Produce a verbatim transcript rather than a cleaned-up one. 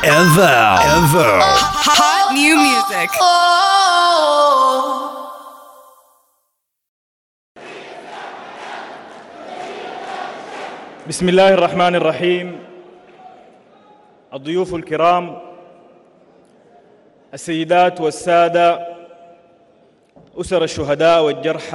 ever ever Hot new music. بسم الله الرحمن الرحيم. الضيوف الكرام، السيدات والسادة، أسر الشهداء والجرحى